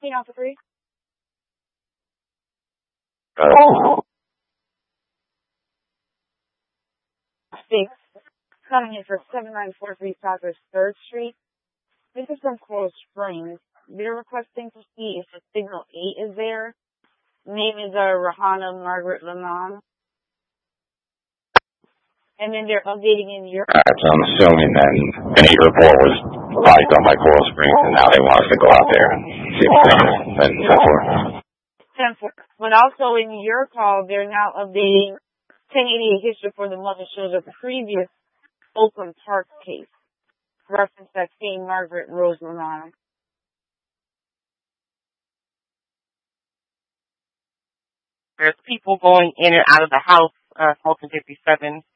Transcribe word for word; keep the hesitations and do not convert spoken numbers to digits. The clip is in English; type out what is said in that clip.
Hey, Alpha three. Oh. Six. Coming in for seven nine four three Southwest third Street. This is from Coral Springs. They're requesting to see if the signal eight is there. Name is uh, Rahana Margaret Lamont. And then they're updating in your... Alright, so I'm assuming then an eight report was probably done by Coral Springs, and now they want us to go out there and see if it's and so forth. ten four. But also in your call, they're now updating ten eighty-eight history for the mother shows a previous Oakland Park case. Reference that same Margaret Rose Lamont. There's people going in and out of the house, uh, Fulton fifty-seven.